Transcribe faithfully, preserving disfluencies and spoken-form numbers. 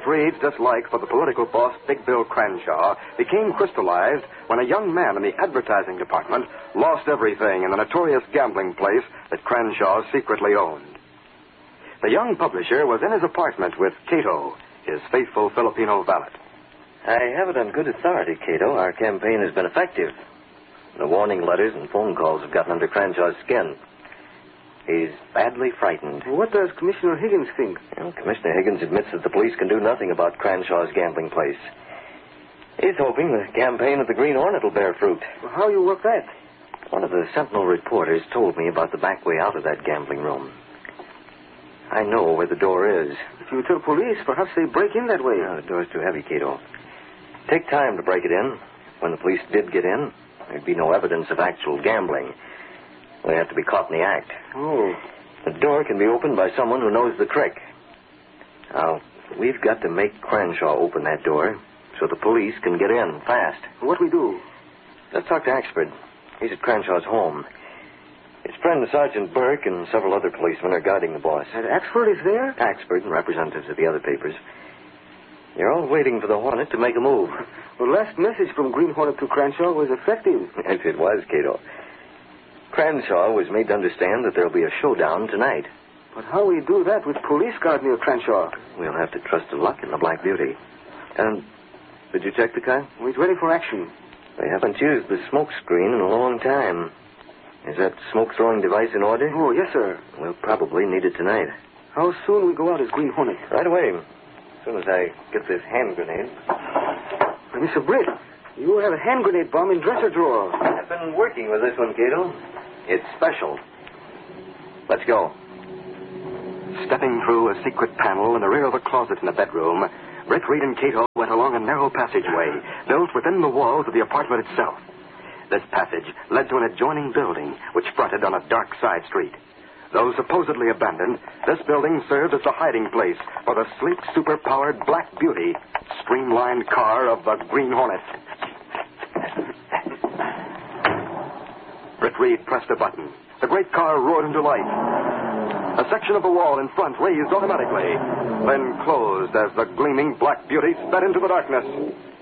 Reed's dislike for the political boss, Big Bill Cranshaw, became crystallized when a young man in the advertising department lost everything in the notorious gambling place that Cranshaw secretly owned. The young publisher was in his apartment with Cato, his faithful Filipino valet. I have it on good authority, Cato. Our campaign has been effective. The warning letters and phone calls have gotten under Cranshaw's skin. He's badly frightened. What does Commissioner Higgins think? Well, Commissioner Higgins admits that the police can do nothing about Cranshaw's gambling place. He's hoping the campaign of the Green Hornet will bear fruit. Well, how you work that? One of the Sentinel reporters told me about the back way out of that gambling room. I know where the door is. If you tell police, perhaps they break in that way. No, the door's too heavy, Cato. Take time to break it in. When the police did get in, there'd be no evidence of actual gambling. They have to be caught in the act. Oh. The door can be opened by someone who knows the trick. Now, we've got to make Cranshaw open that door so the police can get in fast. What we do? Let's talk to Axford. He's at Cranshaw's home. His friend, Sergeant Burke, and several other policemen are guarding the boss. And Axford is there? Axford and representatives of the other papers. They're all waiting for the Hornet to make a move. The last message from Green Hornet to Cranshaw was effective. Yes, it was, Cato. Cranshaw was made to understand that there'll be a showdown tonight. But how we do that with police guard near Cranshaw? We'll have to trust to luck in the Black Beauty. And did you check the car? We're ready for action. They haven't used the smoke screen in a long time. Is that smoke-throwing device in order? Oh, yes, sir. We'll probably need it tonight. How soon we go out as Green Hornet? Right away. As soon as I get this hand grenade. Now, Mister Britt, you have a hand grenade bomb in dresser drawer. I've been working with this one, Cato. It's special. Let's go. Stepping through a secret panel in the rear of a closet in the bedroom, Britt, Reed, and Cato went along a narrow passageway built within the walls of the apartment itself. This passage led to an adjoining building which fronted on a dark side street. Though supposedly abandoned, this building served as the hiding place for the sleek, super-powered Black Beauty, streamlined car of the Green Hornet. Britt Reed pressed a button. The great car roared into life. A section of the wall in front raised automatically, then closed as the gleaming Black Beauty sped into the darkness.